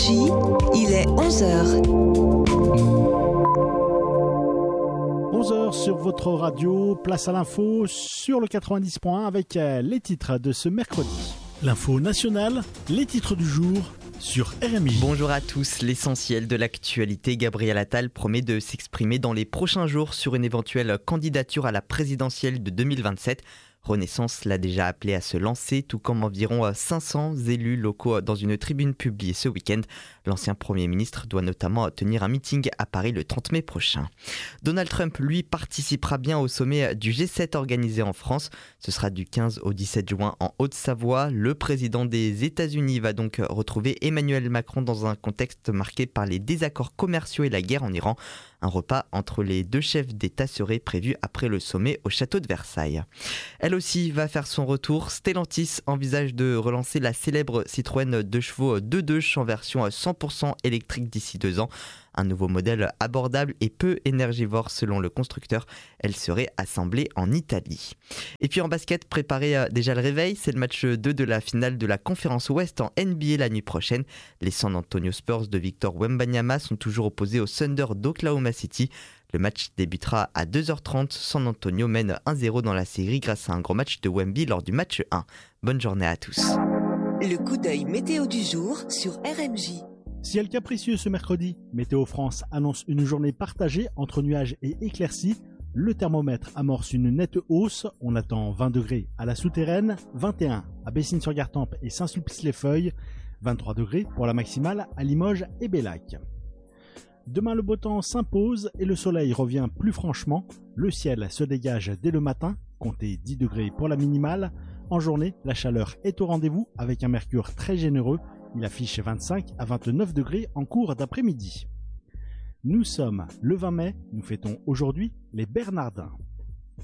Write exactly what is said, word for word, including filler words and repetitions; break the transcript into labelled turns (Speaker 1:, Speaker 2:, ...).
Speaker 1: R M J, il est onze heures.
Speaker 2: onze heures sur votre radio, place à l'info sur le quatre-vingt-dix point un avec les titres de ce mercredi. L'info nationale, les titres du jour sur R M J.
Speaker 3: Bonjour à tous, l'essentiel de l'actualité. Gabriel Attal promet de s'exprimer dans les prochains jours sur une éventuelle candidature à la présidentielle de deux mille vingt-sept. Renaissance l'a déjà appelé à se lancer, tout comme environ cinq cents élus locaux dans une tribune publiée ce week-end. L'ancien Premier ministre doit notamment tenir un meeting à Paris le trente mai prochain. Donald Trump, lui, participera bien au sommet du G sept organisé en France. Ce sera du quinze au dix-sept juin en Haute-Savoie. Le président des États-Unis va donc retrouver Emmanuel Macron dans un contexte marqué par les désaccords commerciaux et la guerre en Iran. Un repas entre les deux chefs d'État serait prévu après le sommet au château de Versailles. Elle aussi va faire son retour. Stellantis envisage de relancer la célèbre Citroën deux chevaux deux deux en version cent pour cent électrique d'ici deux ans. Un nouveau modèle abordable et peu énergivore selon le constructeur. Elle serait assemblée en Italie. Et puis en basket, préparez déjà le réveil. C'est le match deux de la finale de la conférence Ouest en N B A la nuit prochaine. Les San Antonio Spurs de Victor Wembanyama sont toujours opposés aux Thunder d'Oklahoma City. Le match débutera à deux heures trente. San Antonio mène un zéro dans la série grâce à un gros match de Wemby lors du match un. Bonne journée à tous.
Speaker 1: Le coup d'œil météo du jour sur R M J.
Speaker 2: Ciel capricieux ce mercredi. Météo France annonce une journée partagée entre nuages et éclaircies. Le thermomètre amorce une nette hausse. On attend vingt degrés à la Souterraine, vingt et un à Bessines-sur-Gartempe et Saint-Sulpice-les-Feuilles, vingt-trois degrés pour la maximale à Limoges et Bellac. Demain, le beau temps s'impose et le soleil revient plus franchement. Le ciel se dégage dès le matin, comptez dix degrés pour la minimale. En journée, la chaleur est au rendez-vous avec un mercure très généreux. Il affiche vingt-cinq à vingt-neuf degrés en cours d'après-midi. Nous sommes le vingt mai, nous fêtons aujourd'hui les Bernardins.